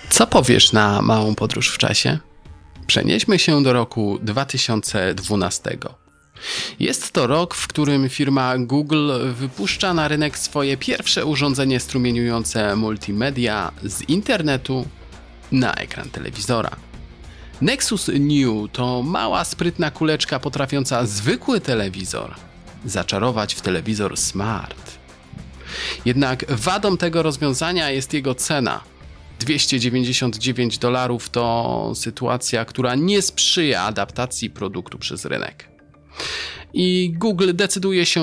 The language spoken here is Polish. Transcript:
Co powiesz na małą podróż w czasie? Przenieśmy się do roku 2012. Jest to rok, w którym firma Google wypuszcza na rynek swoje pierwsze urządzenie strumieniujące multimedia z internetu na ekran telewizora. Nexus New to mała, sprytna kuleczka potrafiąca zwykły telewizor zaczarować w telewizor smart. Jednak wadą tego rozwiązania jest jego cena. $299 to sytuacja, która nie sprzyja adaptacji produktu przez rynek. I Google decyduje się